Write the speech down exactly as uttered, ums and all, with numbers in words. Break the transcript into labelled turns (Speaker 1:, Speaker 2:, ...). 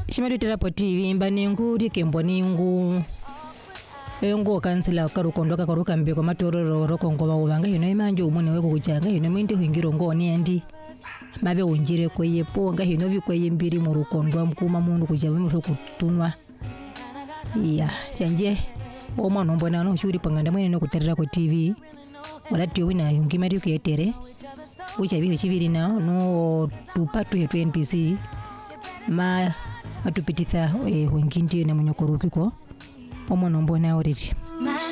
Speaker 1: Shimaritira po T V mbaningu dikembo ningu engo kansila karukondoka karuka mbiko matororo rokongo bawanga hino imanje umune weko kuchanga hino mindi hingiro ngoni andi babe unjire kweye po nga hino bikweye mbiri mu rukondo mkuma mundu kuja bimu kutunwa iya chanje omwana mbona no shuri panganda mwene no kuterera ko T V wala tiyo wina yungi mari kuyetere ucha biho chibiri na no tupatu yetu N P C ma atupititha eh wengindi na munyokorukiko omwana mbona oriti